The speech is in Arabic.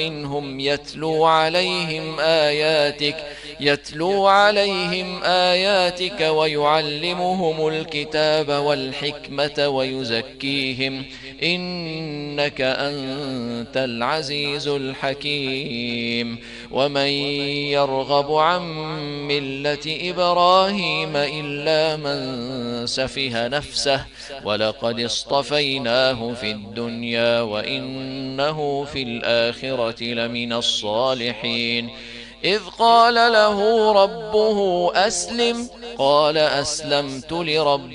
منهم يتلو عليهم آياتك ويعلمهم الكتاب والحكمة ويزكيهم إنك أنت العزيز الحكيم. ومن يرغب عن ملة إبراهيم إلا من سفه نفسه ولقد اصطفيناه في الدنيا وإنه في الآخرة لمن الصالحين. إذ قال له ربه أسلم قال أسلمت لرب